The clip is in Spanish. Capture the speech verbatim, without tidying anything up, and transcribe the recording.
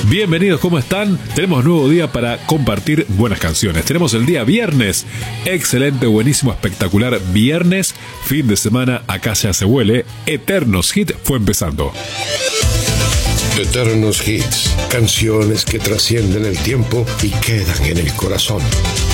Bienvenidos, ¿cómo están? Tenemos nuevo día para compartir buenas canciones. Tenemos el día viernes, excelente, buenísimo, espectacular viernes, fin de semana, acá ya se huele. Eternos Hit fue empezando. Eternos Hits, canciones que trascienden el tiempo y quedan en el corazón.